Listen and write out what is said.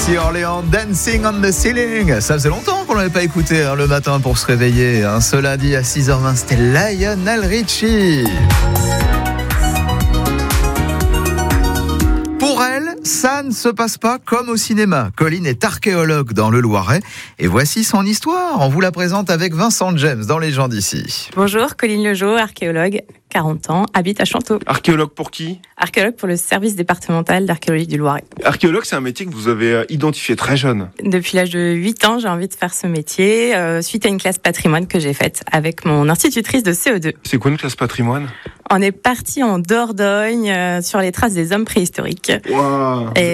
Missy Orléans, Dancing on the Ceiling. Ça faisait longtemps qu'on l'avait pas écouté le matin pour se réveiller. Ce lundi à 6h20, c'était Lionel Richie. Pour elle, ça ne se passe pas comme au cinéma. Colline est archéologue dans le Loiret et voici son histoire. On vous la présente avec Vincent James dans Les gens d'ici. Bonjour, Colline Lejeau, archéologue, 40 ans, habite à Chanteau. Archéologue pour qui ? Archéologue pour le service départemental d'archéologie du Loiret. Archéologue, c'est un métier que vous avez identifié très jeune. Depuis l'âge de 8 ans, j'ai envie de faire ce métier suite à une classe patrimoine que j'ai faite avec mon institutrice de CE2. C'est quoi une classe patrimoine ? On est parti en Dordogne sur les traces des hommes préhistoriques. Wow. Et